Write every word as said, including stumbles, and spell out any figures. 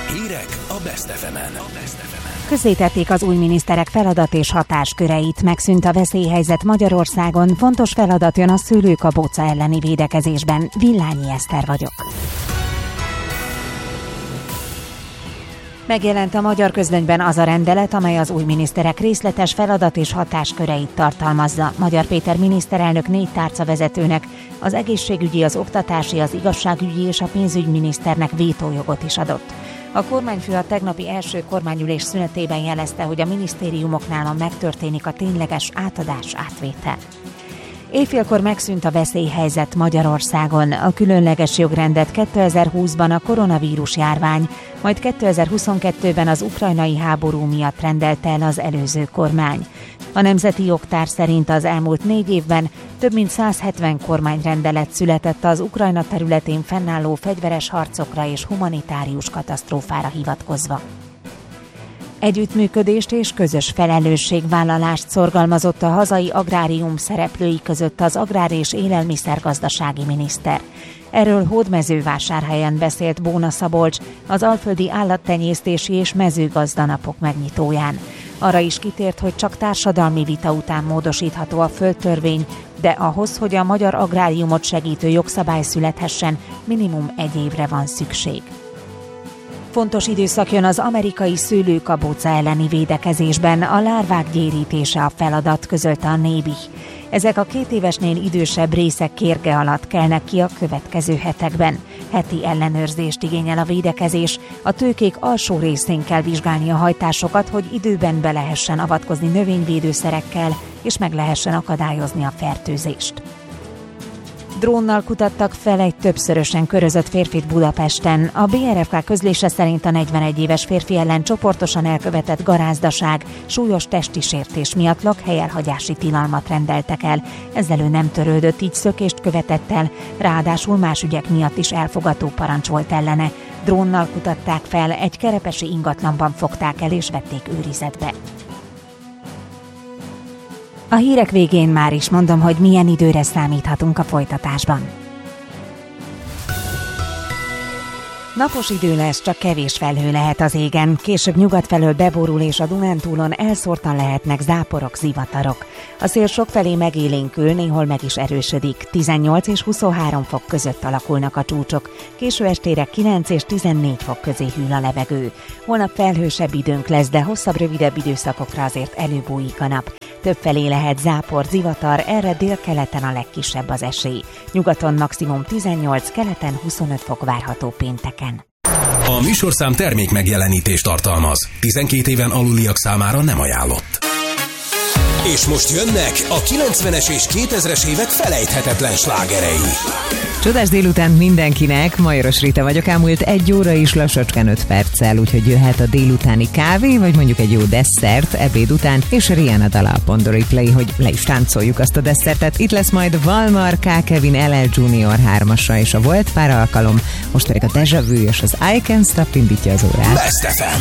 Hírek a Best ef emen. Közzétették az új miniszterek feladat és hatásköreit, megszűnt a veszélyhelyzet Magyarországon, fontos feladat jön a szőlőkabóca elleni védekezésben. Villányi Eszter vagyok. Megjelent a magyar közlönyben az a rendelet, amely az új miniszterek részletes feladat és hatásköreit tartalmazza. Magyar Péter miniszterelnök négy tárcavezetőnek, az egészségügyi, az oktatási, az igazságügyi és a pénzügyminiszternek vétójogot is adott. A kormányfő a tegnapi első kormányülés szünetében jelezte, hogy a minisztériumoknál megtörténik a tényleges átadás átvétel. Éjfélkor megszűnt a veszélyhelyzet Magyarországon. A különleges jogrendet kétezer-húszban a koronavírus járvány, majd kétezer-huszonkettőben az ukrajnai háború miatt rendelte el az előző kormány. A Nemzeti Jogtár szerint az elmúlt négy évben több mint száz hetven kormányrendelet született az Ukrajna területén fennálló fegyveres harcokra és humanitárius katasztrófára hivatkozva. Együttműködést és közös felelősségvállalást szorgalmazott a hazai agrárium szereplői között az agrár- és élelmiszergazdasági miniszter. Erről Hódmezővásárhelyen beszélt Bóna Szabolcs az Alföldi Állattenyésztési és Mezőgazdanapok megnyitóján. Arra is kitért, hogy csak társadalmi vita után módosítható a földtörvény, de ahhoz, hogy a magyar agráriumot segítő jogszabály születhessen, minimum egy évre van szükség. Fontos időszak jön az amerikai szőlőkabóca elleni védekezésben, a lárvák gyérítése a feladat, közölte a Navy. Ezek a két évesnél idősebb részek kérge alatt kelnek ki a következő hetekben. Heti ellenőrzést igényel a védekezés, a tőkék alsó részén kell vizsgálni a hajtásokat, hogy időben be lehessen avatkozni növényvédőszerekkel, és meg lehessen akadályozni a fertőzést. Drónnal kutattak fel egy többszörösen körözött férfit Budapesten. A bé er ef ká közlése szerint a negyvenegy éves férfi ellen csoportosan elkövetett garázdaság, súlyos testi sértés miatt lakhelyelhagyási tilalmat rendeltek el. Ezzel ő nem törődött, így szökést követett el, ráadásul más ügyek miatt is elfogató parancs volt ellene. Drónnal kutatták fel, egy kerepesi ingatlanban fogták el és vették őrizetbe. A hírek végén már is mondom, hogy milyen időre számíthatunk a folytatásban. Napos idő lesz, csak kevés felhő lehet az égen. Később nyugat felől beborul és a Dunántúlon elszórtan lehetnek záporok, zivatarok. A szél sokfelé megélénkül, néhol meg is erősödik. tizennyolc és huszonhárom fok között alakulnak a csúcsok. Késő estére kilenc és tizennégy fok közé hűl a levegő. Holnap felhősebb időnk lesz, de hosszabb, rövidebb időszakokra azért előbújik a nap. Többfelé lehet zápor, zivatar, erre délkeleten a legkisebb az esély. Nyugaton maximum tizennyolc, keleten huszonöt fok várható pénteken. A műsorszám termék megjelenítést tartalmaz. tizenkét éven aluliak számára nem ajánlott. És most jönnek a kilencvenes és kétezres évek felejthetetlen slágerei. Csodás délután mindenkinek, Majoros Rita vagyok, elmúlt egy óra is lassacskán öt perccel, úgyhogy jöhet a délutáni kávé, vagy mondjuk egy jó desszert ebéd után, és Rihanna dala a Pondori Play, hogy le is táncoljuk azt a desszertet. Itt lesz majd Valmar, K. Kevin, el el Junior hármasa és a Volt pár alkalom, most pedig a Deja Vu és az I Can't Stop indítja az órát. Best ef em.